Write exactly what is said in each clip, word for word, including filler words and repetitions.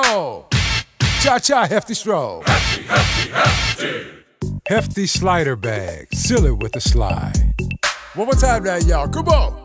all. Cha-cha, hefty stroll. Hefty, hefty, hefty. Hefty slider bag, seal it with a slide. One more time now, y'all, come on.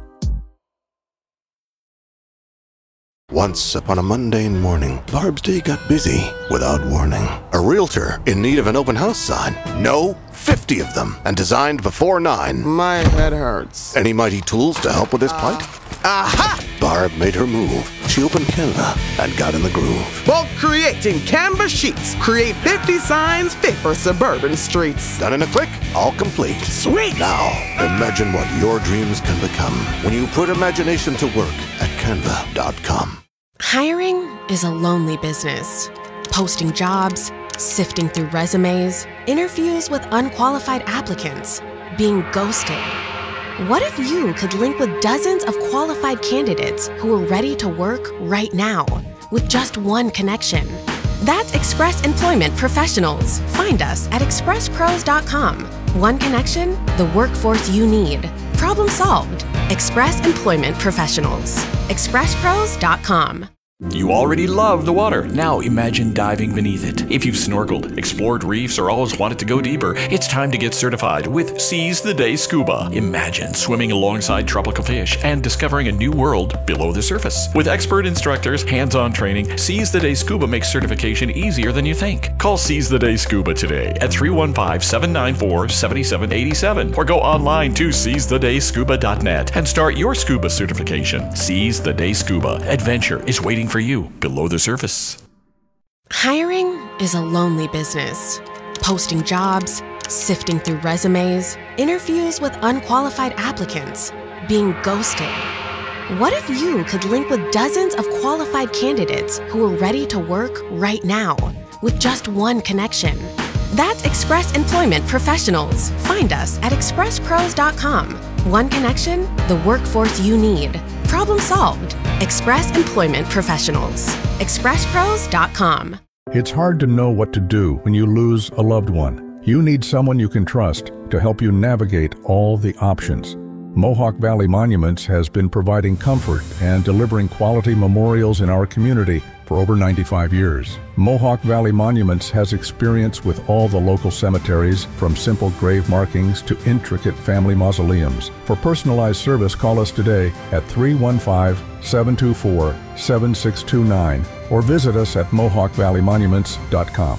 Once upon a mundane morning, Barb's day got busy without warning. A realtor in need of an open house sign. No, fifty of them, and designed before nine. My head hurts. Any mighty tools to help with this plight? Aha! Barb made her move. She opened Canva and got in the groove. Bulk creating Canva sheets. Create fifty signs fit for suburban streets. Done in a click, all complete. Sweet! Now, imagine what your dreams can become when you put imagination to work at canva dot com. Hiring is a lonely business. Posting jobs, sifting through resumes, interviews with unqualified applicants, being ghosted. What if you could link with dozens of qualified candidates who are ready to work right now with just one connection? That's Express Employment Professionals. Find us at express pros dot com. One connection, the workforce you need. Problem solved. Express Employment Professionals. express pros dot com. You already love the water. Now imagine diving beneath it. If you've snorkeled, explored reefs, or always wanted to go deeper, it's time to get certified with Seize the Day Scuba. Imagine swimming alongside tropical fish and discovering a new world below the surface. With expert instructors, hands-on training, Seize the Day Scuba makes certification easier than you think. Call Seize the Day Scuba today at three one five, seven nine four, seven seven eight seven or go online to seize the day scuba dot net and start your scuba certification. Seize the Day Scuba. Adventure is waiting for you below the surface. Hiring is a lonely business. Posting jobs, sifting through resumes, interviews with unqualified applicants, being ghosted. What if you could link with dozens of qualified candidates who are ready to work right now with just one connection? That's Express Employment Professionals. Find us at express pros dot com. One connection, the workforce you need. Problem solved. Express Employment Professionals. express pros dot com. It's hard to know what to do when you lose a loved one. You need someone you can trust to help you navigate all the options. Mohawk Valley Monuments has been providing comfort and delivering quality memorials in our community for over ninety-five years. Mohawk Valley Monuments has experience with all the local cemeteries, from simple grave markings to intricate family mausoleums. For personalized service, call us today at three one five, seven two four, seven six two nine or visit us at mohawk valley monuments dot com.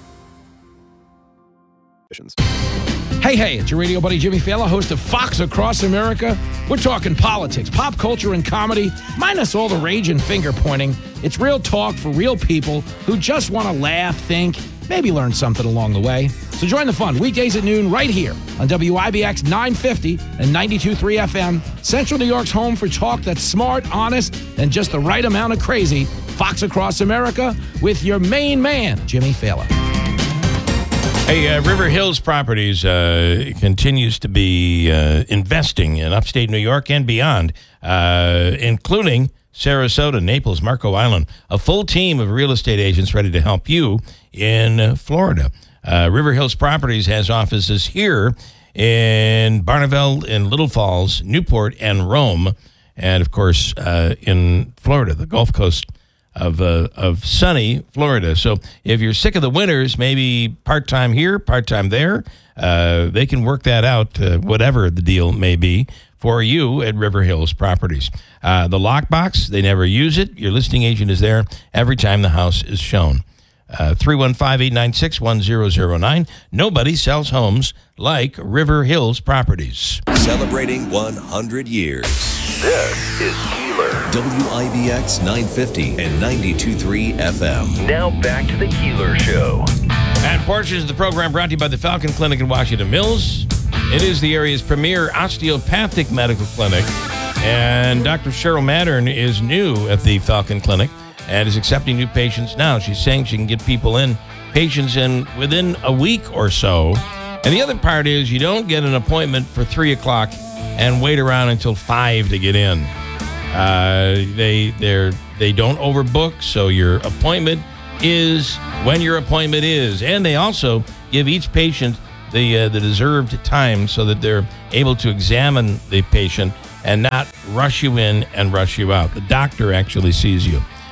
Hey, hey, it's your radio buddy Jimmy Fallon, host of Fox Across America. We're talking politics, pop culture, and comedy, minus all the rage and finger-pointing. It's real talk for real people who just want to laugh, think, maybe learn something along the way. So join the fun weekdays at noon right here on W I B X nine fifty and ninety-two point three F M, Central New York's home for talk that's smart, honest, and just the right amount of crazy. Fox Across America with your main man, Jimmy Fallon. Hey, uh, River Hills Properties uh, continues to be uh, investing in upstate New York and beyond, uh, including Sarasota, Naples, Marco Island, a full team of real estate agents ready to help you in uh, Florida. Uh, River Hills Properties has offices here in Barneveld, in Little Falls, Newport, and Rome, and, of course, uh, in Florida, the Gulf Coast of uh, of sunny Florida. So if you're sick of the winters, maybe part-time here, part-time there, uh, they can work that out, uh, whatever the deal may be, for you at River Hills Properties. Uh, the lockbox, they never use it. Your listing agent is there every time the house is shown. Uh, three one five, eight nine six, one zero zero nine. Nobody sells homes like River Hills Properties. Celebrating one hundred years. This is Keeler. W I B X nine fifty and ninety-two point three F M. Now back to the Keeler Show. And portions of the program brought to you by the Falcon Clinic in Washington Mills. It is the area's premier osteopathic medical clinic. And Doctor Cheryl Mattern is new at the Falcon Clinic and is accepting new patients now. She's saying she can get people in, patients in within a week or so. And the other part is you don't get an appointment for three o'clock and wait around until five to get in. Uh, they they're they don't overbook, so your appointment is when your appointment is, and they also give each patient the uh, the deserved time so that they're able to examine the patient and not rush you in and rush you out. The doctor actually sees you.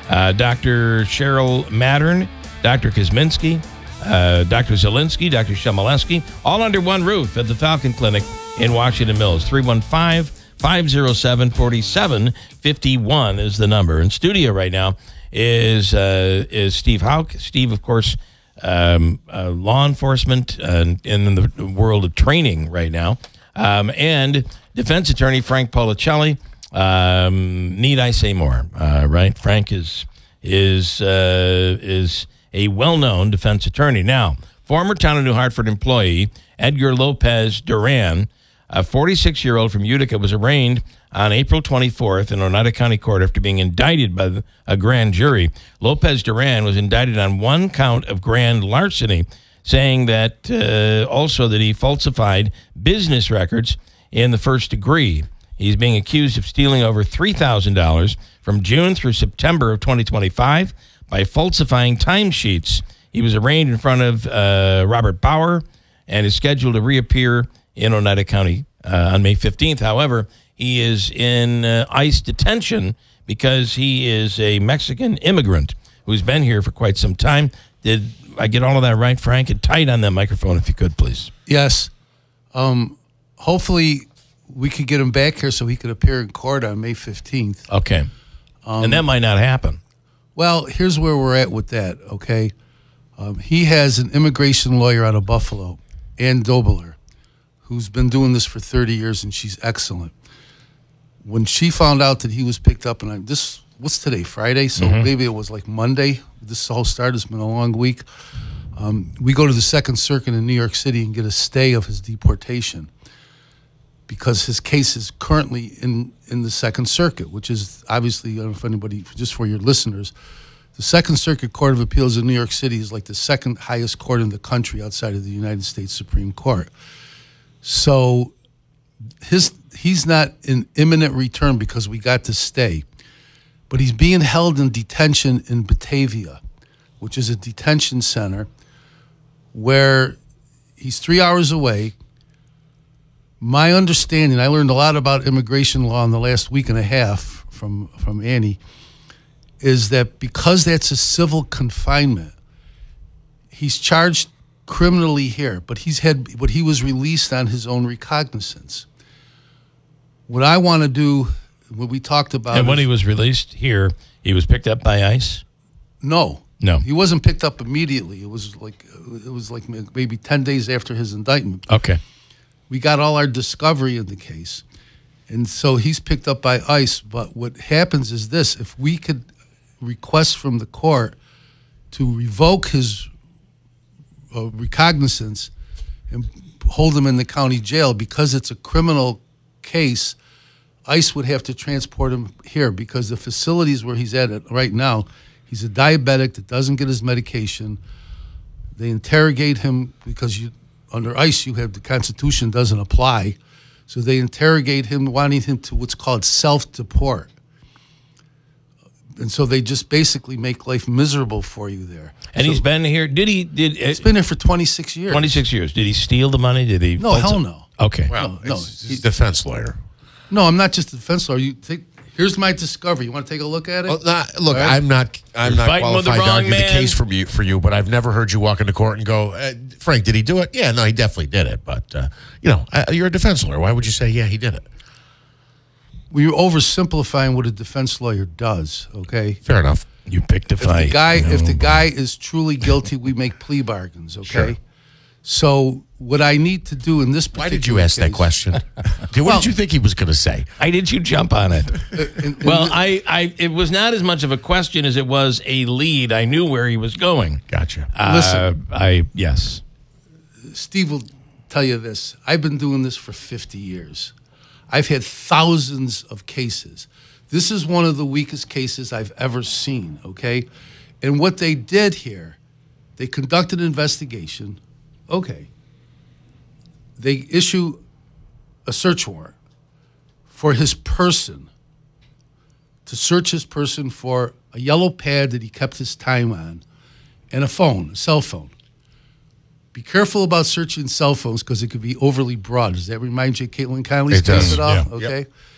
uh, Doctor Cheryl Mattern, Doctor Kosminski, uh, Doctor Zielinski, Doctor Shemaleski, all under one roof at the Falcon Clinic in Washington Mills. three one five, five oh seven, four seven five one is the number. In studio right now is uh, is Steve Hauk. Steve, of course, um, uh, law enforcement uh, in the world of training right now, um, and defense attorney Frank Policelli. Um, need I say more? Uh, right, Frank is is uh, is a well-known defense attorney. Now, former Town of New Hartford employee Edgar Lopez Duran, a forty-six-year-old from Utica, was arraigned on April twenty-fourth in Oneida County Court after being indicted by the, a grand jury. Lopez Duran was indicted on one count of grand larceny, saying that uh, also that he falsified business records in the first degree. He's being accused of stealing over three thousand dollars from June through September of twenty twenty-five by falsifying timesheets. He was arraigned in front of uh, Robert Bauer and is scheduled to reappear in Oneida County uh, on May fifteenth. However, he is in uh, ICE detention because he is a Mexican immigrant who's been here for quite some time. Did I get all of that right, Frank? And tight on that microphone, if you could, please. Yes. Um, hopefully, we could get him back here so he could appear in court on May fifteenth. Okay. Um, and that might not happen. Well, here's where we're at with that, okay? Um, he has an immigration lawyer out of Buffalo, Ann Dobler, who's been doing this for thirty years, and she's excellent. When she found out that he was picked up, and I, this, what's today, Friday? So mm-hmm. maybe it was like Monday. This whole start has been a long week. Um, we go to the Second Circuit in New York City and get a stay of his deportation because his case is currently in, in the Second Circuit, which is obviously, I don't know if anybody, just for your listeners, the Second Circuit Court of Appeals in New York City is like the second highest court in the country outside of the United States Supreme Court. So his he's not in imminent return because we got to stay. But he's being held in detention in Batavia, which is a detention center where he's three hours away. My understanding, I learned a lot about immigration law in the last week and a half from, from Annie, is that because that's a civil confinement, he's charged criminally here, but he's had, but he was released on his own recognizance. What I want to do, what we talked about, and when is, he was released here, he was picked up by ICE. No, no, he wasn't picked up immediately. It was like it was like maybe ten days after his indictment. Okay, we got all our discovery in the case, and so he's picked up by ICE. But what happens is this: if we could request from the court to revoke his uh, recognizance and hold him in the county jail because it's a criminal case, ICE would have to transport him here because the facilities where he's at right now, he's a diabetic that doesn't get his medication. They interrogate him because you, under ICE, you have the Constitution doesn't apply. So they interrogate him, wanting him to what's called self-deport. And so they just basically make life miserable for you there. And so, he's been here. Did he? Did he's been here for twenty-six years. twenty-six years. Did he steal the money? Did he? No, hell no. Okay. Well, no, no. He's a defense lawyer. No, I'm not just a defense lawyer. You take. Here's my discovery. You want to take a look at it? Well, not, look, right. I'm not. I'm You're not qualified to argue man. the case for you, for you. But I've never heard you walk into court and go, uh, "Frank, did he do it?" Yeah, no, he definitely did it. But uh, you know, uh, you're a defense lawyer. Why would you say, "Yeah, he did it"? Well, you're oversimplifying what a defense lawyer does. Okay. Fair enough. You picked a fight. If the guy, no, if the guy is truly guilty, we make plea bargains. Okay. Sure. So what I need to do in this particular Why did you ask case, that question? what Well- did you think he was going to say? Why did you jump on it? in- in Well, the- I, I, it was not as much of a question as it was a lead. I knew where he was going. Gotcha. Uh, Listen. I yes. Steve will tell you this. I've been doing this for fifty years. I've had thousands of cases. This is one of the weakest cases I've ever seen, okay? And what they did here, they conducted an investigation. Okay. They issue a search warrant for his person, to search his person for a yellow pad that he kept his time on and a phone, a cell phone. Be careful about searching cell phones because it could be overly broad. Does that remind you of Caitlin Conley's It does, case at all? yeah. Okay. Yep.